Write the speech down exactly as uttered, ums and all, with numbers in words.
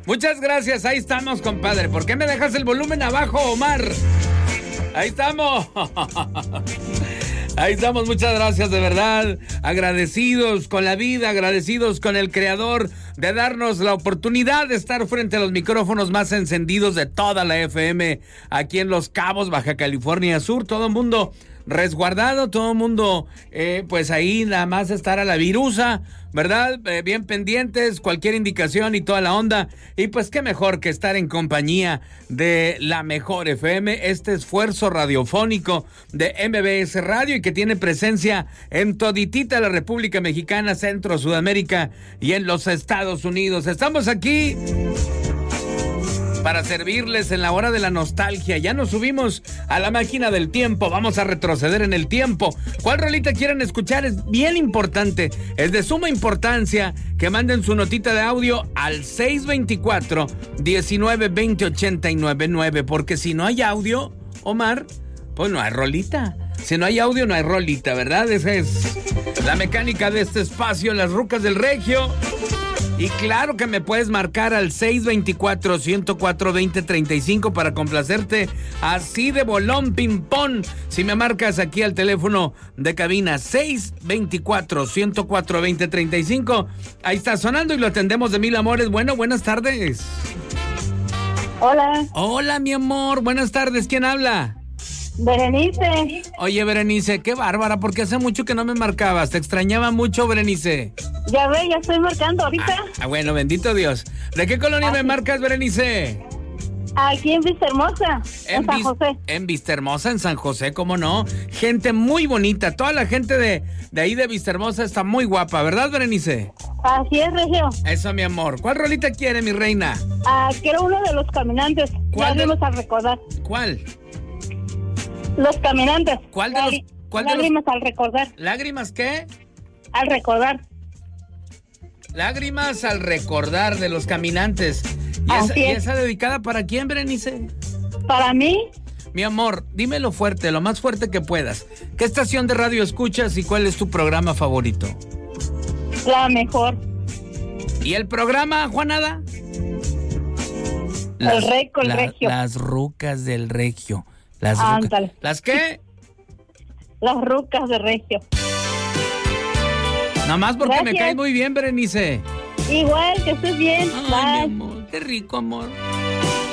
Muchas gracias, ahí estamos, compadre. ¿Por qué me dejas el volumen abajo, Omar? Ahí estamos. Ahí estamos, muchas gracias, de verdad. Agradecidos con la vida, agradecidos con el Creador de darnos la oportunidad de estar frente a los micrófonos más encendidos de toda la F M aquí en Los Cabos, Baja California Sur. Todo el mundo resguardado, todo el mundo, eh, pues ahí nada más estar a la virusa, ¿verdad? Eh, bien pendientes, cualquier indicación y toda la onda. Y pues qué mejor que estar en compañía de la mejor F M, este esfuerzo radiofónico de M B S Radio y que tiene presencia en toditita la República Mexicana, Centro, Sudamérica y en los Estados Unidos. Estamos aquí para servirles en la hora de la nostalgia. Ya nos subimos a la máquina del tiempo. Vamos a retroceder en el tiempo. ¿Cuál rolita quieren escuchar? Es bien importante. Es de suma importancia que manden su notita de audio al seis veinticuatro, diecinueve veinte, ochenta y nueve nueve. Porque si no hay audio, Omar, pues no hay rolita. Si no hay audio, no hay rolita, ¿verdad? Esa es la mecánica de este espacio, Las Rucas del Regio. Y claro que me puedes marcar al seis veinticuatro, ciento cuatro, veinte treinta y cinco para complacerte así de bolón ping-pong. Si me marcas aquí al teléfono de cabina seis veinticuatro, ciento cuatro, veinte treinta y cinco, ahí está sonando y lo atendemos de mil amores. Bueno, buenas tardes. Hola. Hola, mi amor. Buenas tardes. ¿Quién habla? Berenice. Oye, Berenice, qué bárbara, porque hace mucho que no me marcabas. Te extrañaba mucho, Berenice. Ya ve, ya estoy marcando ahorita. Ah, ah bueno, bendito Dios. ¿De qué colonia ah, me marcas, Berenice? Aquí en Vista Hermosa, en, en San José. En Vista Hermosa, en San José, ¿cómo no? Gente muy bonita. Toda la gente de, de ahí de Vista Hermosa está muy guapa, ¿verdad, Berenice? Así es, Regio. Eso, mi amor. ¿Cuál rolita quiere, mi reina? Ah, quiero uno de Los Caminantes. ¿Cuál? Ya vamos a recordar. ¿Cuál? Los Caminantes. ¿Cuál de los...? ¿Cuál Lágrimas de los... al recordar. ¿Lágrimas qué? Al recordar. Lágrimas al recordar de Los Caminantes. ¿Y esa, ¿Y esa dedicada para quién, Berenice? Para mí. Mi amor, dímelo fuerte, lo más fuerte que puedas. ¿Qué estación de radio escuchas y cuál es tu programa favorito? La mejor. ¿Y el programa, Juanada? Las, el Rey con la, Regio. Las Rucas del Regio. Las Ándale. Rucas. ¿Las qué? Las Rucas de Regio. Nada más porque Gracias. Me caes muy bien, Berenice. Igual, que estés bien. Ay, mi amor, qué rico, amor.